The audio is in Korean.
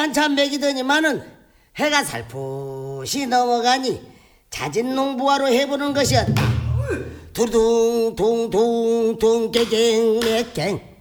한참 먹이더니만은 해가 살포시 넘어가니 잦은 농부화로 해보는 것이었다. 두둥 둥둥 둥 깨갱 맥갱